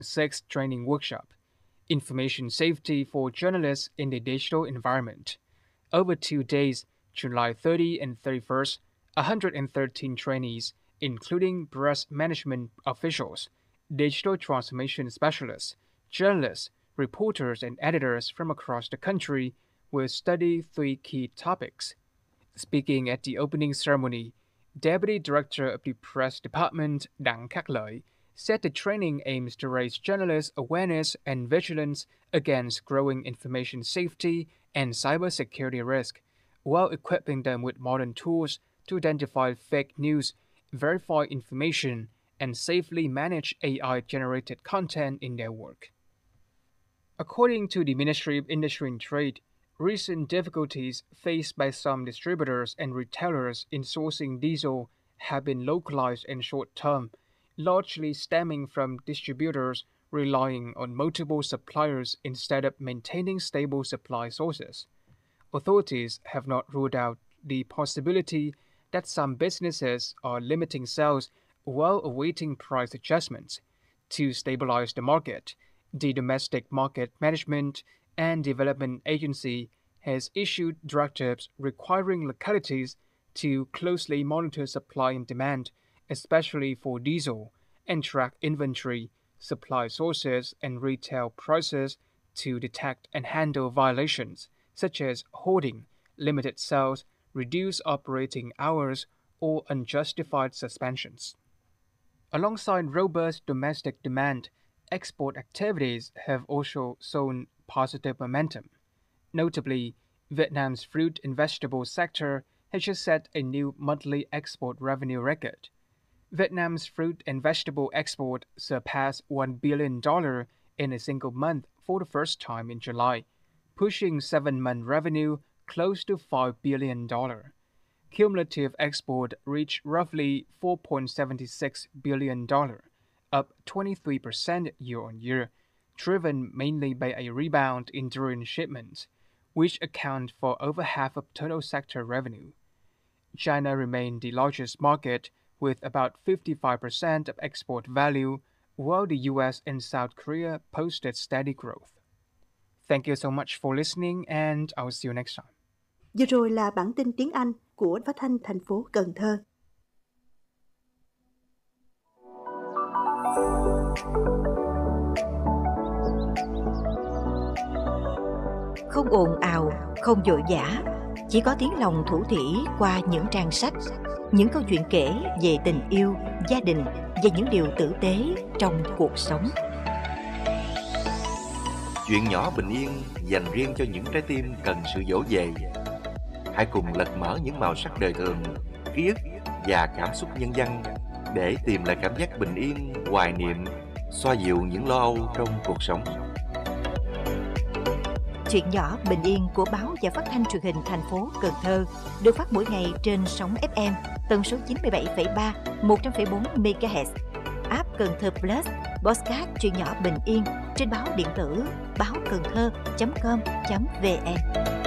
6th training workshop, Information Safety for Journalists in the Digital Environment. Over 2 days, July 30 and 31st, 113 trainees, including press management officials, digital transformation specialists, journalists, reporters, and editors from across the country, will study 3 key topics. Speaking at the opening ceremony, Deputy Director of the Press Department Đặng Khắc Lợi said the training aims to raise journalists' awareness and vigilance against growing information safety and cybersecurity risk, while equipping them with modern tools to identify fake news, verify information, and safely manage AI-generated content in their work. According to the Ministry of Industry and Trade, recent difficulties faced by some distributors and retailers in sourcing diesel have been localized and short-term, largely stemming from distributors relying on multiple suppliers instead of maintaining stable supply sources. Authorities have not ruled out the possibility that some businesses are limiting sales while awaiting price adjustments. To stabilize the market, the Domestic Market Management and Development Agency has issued directives requiring localities to closely monitor supply and demand, especially for diesel, and track inventory, supply sources, and retail prices to detect and handle violations such as hoarding, limited sales, reduced operating hours, or unjustified suspensions. Alongside robust domestic demand, export activities have also shown positive momentum. Notably, Vietnam's fruit and vegetable sector has just set a new monthly export revenue record. Vietnam's fruit and vegetable export surpassed $1 billion in a single month for the first time in July, pushing 7-month revenue close to $5 billion. Cumulative export reached roughly $4.76 billion, up 23% year-on-year, driven mainly by a rebound in durian shipments, which account for over half of total sector revenue. China remained the largest market with about 55% of export value, while the US and South Korea posted steady growth. Thank you so much for listening, and I'll see you next time. Vừa rồi là bản tin tiếng Anh của Phát thanh thành phố Cần Thơ. Không ồn ào, không vội vã, chỉ có tiếng lòng thủ thỉ qua những trang sách, những câu chuyện kể về tình yêu, gia đình và những điều tử tế trong cuộc sống. Chuyện nhỏ bình yên dành riêng cho những trái tim cần sự dỗ về. Hãy cùng lật mở những màu sắc đời thường, ký ức và cảm xúc nhân văn để tìm lại cảm giác bình yên, hoài niệm, xoa dịu những lo âu trong cuộc sống. Chuyện nhỏ bình yên của báo và phát thanh truyền hình thành phố Cần Thơ được phát mỗi ngày trên sóng FM tần số 97,3, 100,4 MHz, app Cần Thơ Plus, podcast chuyện nhỏ bình yên trên báo điện tử báo cần thơ.com.vn.